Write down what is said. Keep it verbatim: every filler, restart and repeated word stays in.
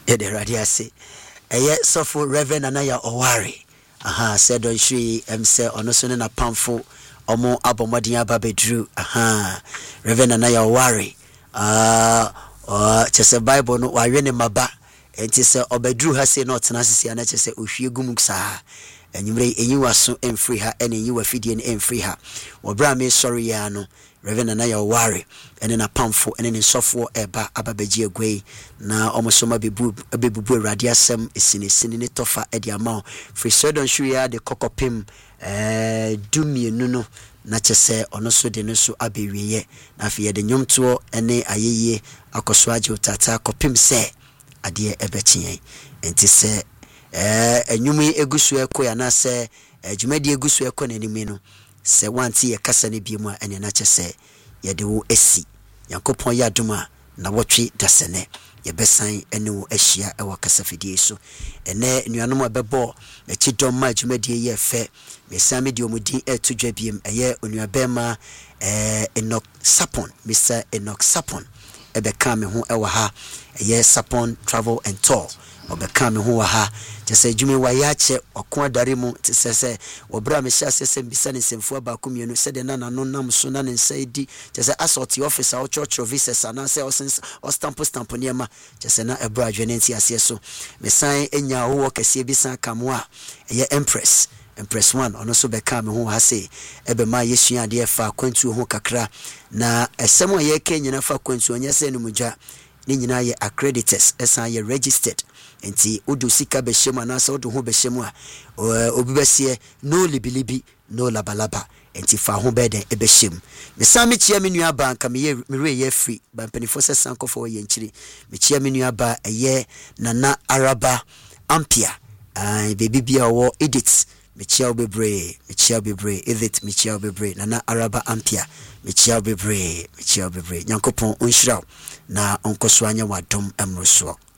Yede radiase. Eye sofo Reverend Anaya Oware. Aha, said on she em say ono so na pamfo omo abomodin aba bedru. Aha. Reverend Anaya Oware. Ah, uh, chese Bible no wa we ne maba. Enti se obedru ha se no tena sisi ana chese ohwie gum saa. Enyimre enyiwa so emfree ha ene enyiwa fidie ne emfree ha. Obra me sorry ya no. Reverend Anaya Oware ene na pamfo ene ne sofo eba ababeji agwei na omosoma bebu bebubu awrade asem esine sine ne tofa ede ama free sodon hwia de kokopem eh dumienu no na chese ono so de no so abewiye na afie de nyomto ene ayeye akoso age utata kopem se ade ebechien enti se eh enwumi egusu ekoya na se adwumadi egusu ekọ na nimi no se wanti ye kasa ne biemu a ene na chese ye de wo esi Yankopon ya duma na wotwe dasene ye besan ene wo ahia e wakasa fidie so ene nuanom abebo e chidom ma adwumadi ye fe me same de omudi etu dwabiem eye onuabema eh Enoch Sapon Mister Enoch Sapon e be ka me ho e wa ha eye Sapon Travel and Tour obeka me ho wa ha chese dwume wa ya che okon adare mu tisese obra me hya sese bisa ne semfu abako mienu se de na nano nam so na ne nsaidi chese assorti officer o church visas na se o stamp stamp niema chese na ebra adwene nti ase so me san enya wo kese bisa kamwa eye Empress Empress one ono so beka me ho ha se ebe ma yesua de fa kwantu ho kakra na esemo ye kenyina fa kwantu onye se no mugya ni nyina ye accreditors esa ye registered enti odu sika be shema na sa odu ho be shema obi besie no libilibi no labalaba enti fa ho beden e be shem me sam chia me nua ba nka me ye me ye free ba mpanifo se sanko fo ye nchiri me chia me nua ba eye Nana Araba Ampia ai baby bia wo edit me chia obebre me chia obebre edit me chia obebre Nana Araba Ampia me chia obebre me chia obebre Nyankopon onhyira na onkoso anya wadom emroso